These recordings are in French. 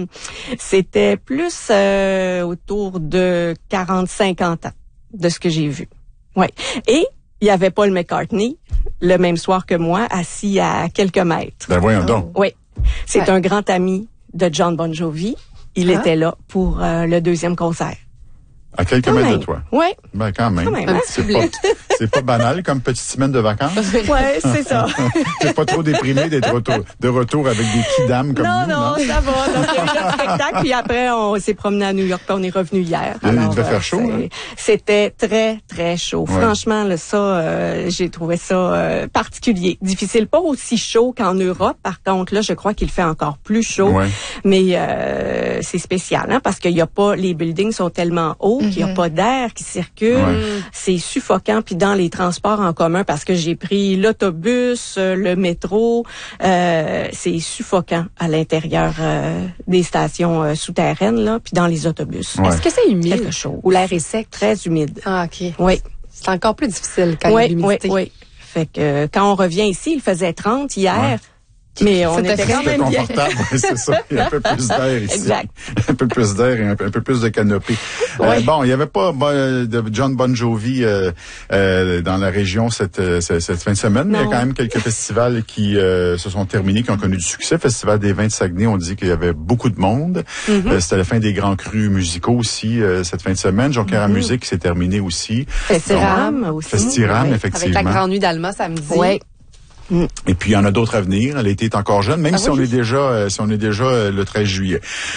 c'était plus autour de 40-50 ans de ce que j'ai vu. Ouais. Et il y avait Paul McCartney le même soir que moi, assis à quelques mètres. Ben voyons donc. Oui. C'est un grand ami de John Bon Jovi. Il était là pour le deuxième concert. À quelques mètres de toi. Oui. Ben quand même. C'est pas banal comme petite semaine de vacances. Oui, c'est ça. T'es pas trop déprimé d'être de retour avec des kidams comme nous, non, ça va. Donc, il y a eu le spectacle, puis après, on s'est promené à New York, puis on est revenu hier. Il devait faire chaud, hein? C'était très, très chaud. Ouais. Franchement, là, ça, j'ai trouvé ça particulier. Difficile. Pas aussi chaud qu'en Europe. Par contre, là, je crois qu'il fait encore plus chaud. Ouais. Mais c'est spécial, hein, parce qu'il y a pas, les buildings sont tellement hauts qu'il y a pas d'air qui circule. Ouais. C'est suffocant. Puis dans les transports en commun, parce que j'ai pris l'autobus, le métro, c'est suffocant à l'intérieur des stations souterraines, là, puis dans les autobus. Ouais. Est-ce que c'est humide? Quelque chose. Ou l'air est sec? Très humide. Ah, OK. Oui. C'est encore plus difficile quand il y a l'humidité. Oui. Fait que quand on revient ici, il faisait 30 hier. Ouais. Mais on était quand même bien confortable, oui, c'est ça. Il y a un peu plus d'air ici. Exact. Un peu plus d'air et un peu plus de canopée. Oui. Bon, il n'y avait pas de John Bon Jovi dans la région cette fin de semaine, mais il y a quand même quelques festivals qui se sont terminés, qui ont connu du succès. Festival des vins de Saguenay, on dit qu'il y avait beaucoup de monde. C'était la fin des grands crus musicaux aussi cette fin de semaine. Jonquière à musique s'est terminé aussi. Festiram aussi. Festiram, effectivement. Avec la Grande Nuit d'Alma samedi. Oui. Et puis il y en a d'autres à venir. L'été est encore jeune, même si on est déjà le 13 juillet.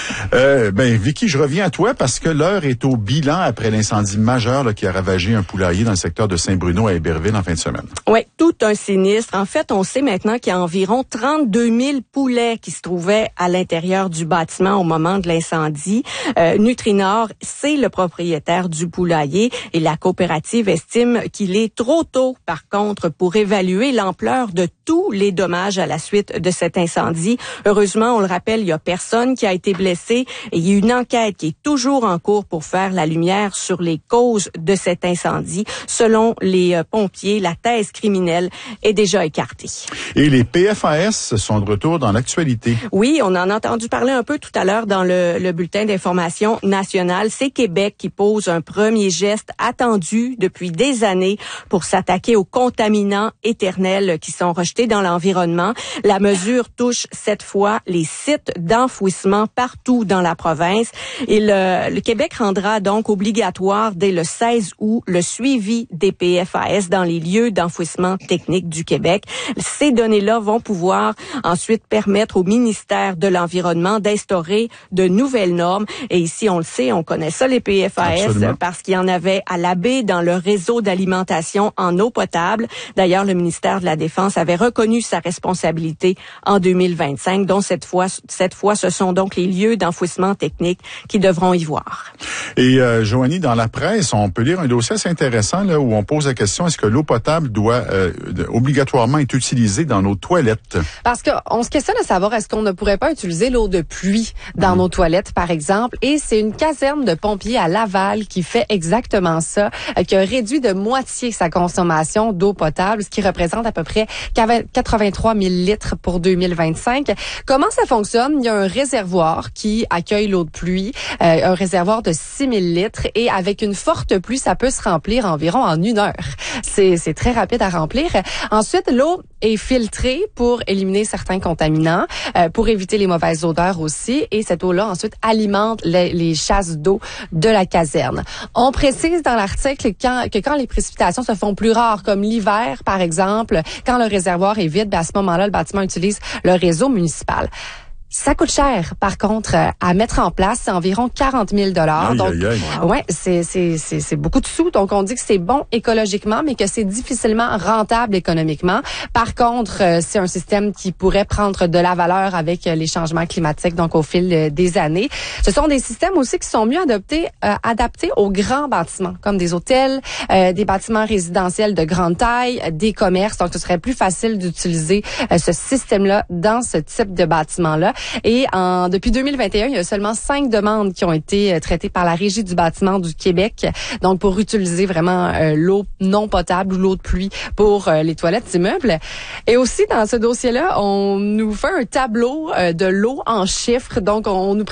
Vicky, je reviens à toi parce que l'heure est au bilan après l'incendie majeur là, qui a ravagé un poulailler dans le secteur de Saint-Bruno à Héberville en fin de semaine. Oui, tout un sinistre. En fait, on sait maintenant qu'il y a environ 32 000 poulets qui se trouvaient à l'intérieur du bâtiment au moment de l'incendie. Nutrinor, c'est le propriétaire du poulailler et la coopérative estime qu'il est trop tôt, par contre, pour évaluer l'ampleur de tous les dommages à la suite de cet incendie. Heureusement, on le rappelle, il y a personne qui a été blessé et il y a une enquête qui est toujours en cours pour faire la lumière sur les causes de cet incendie. Selon les pompiers, la thèse criminelle est déjà écartée. Et les PFAS sont de retour dans l'actualité. Oui, on en a entendu parler un peu tout à l'heure dans le bulletin d'information nationale. C'est Québec qui pose un premier geste attendu depuis des années pour s'attaquer aux contaminants éternels qui sont rejetés dans l'environnement. La mesure touche cette fois les sites d'enfouissement partout dans la province. Et le Québec rendra donc obligatoire dès le 16 août le suivi des PFAS dans les lieux d'enfouissement technique du Québec. Ces données-là vont pouvoir ensuite permettre au ministère de l'Environnement d'instaurer de nouvelles normes. Et ici, on le sait, on connaît ça, les PFAS, Absolument. parce qu'il y en avait à la baie dans le réseau d'alimentation en eau potable. D'ailleurs, le ministère de la Défense avait reconnu sa responsabilité en 2025, dont cette fois, ce sont donc les lieux d'enfouissement technique qui devront y voir. Et Joanie, dans la presse, on peut lire un dossier assez intéressant là où on pose la question, est-ce que l'eau potable doit obligatoirement être utilisée dans nos toilettes? Parce qu'on se questionne à savoir, est-ce qu'on ne pourrait pas utiliser l'eau de pluie dans nos toilettes, par exemple? Et c'est une caserne de pompiers à Laval qui fait exactement ça, qui a réduit de moitié sa consommation d'eau potable, ce qui représente à peu près 83 000 litres pour 2025. Comment ça fonctionne? Il y a un réservoir qui accueille l'eau de pluie, un réservoir de 6 000 litres, et avec une forte pluie, ça peut se remplir environ en 1 heure. C'est très rapide à remplir. Ensuite, l'eau est filtrée pour éliminer certains contaminants, pour éviter les mauvaises odeurs aussi, et cette eau-là ensuite alimente les chasses d'eau de la caserne. On précise dans l'article que quand les précipitations se font plus rares, comme l'hiver par exemple, quand le réservoir est vide, à ce moment-là, le bâtiment utilise le réseau municipal. Ça coûte cher, par contre, à mettre en place. C'est environ 40 000 $. Donc, ouais, c'est beaucoup de sous. Donc, on dit que c'est bon écologiquement, mais que c'est difficilement rentable économiquement. Par contre, c'est un système qui pourrait prendre de la valeur avec les changements climatiques, donc au fil des années. Ce sont des systèmes aussi qui sont mieux adaptés aux grands bâtiments, comme des hôtels, des bâtiments résidentiels de grande taille, des commerces. Donc, ce serait plus facile d'utiliser ce système-là dans ce type de bâtiment-là. Et depuis 2021, il y a seulement 5 demandes qui ont été traitées par la Régie du bâtiment du Québec. Donc, pour utiliser vraiment l'eau non potable ou l'eau de pluie pour les toilettes d'immeubles. Et aussi, dans ce dossier-là, on nous fait un tableau de l'eau en chiffres. Donc, on nous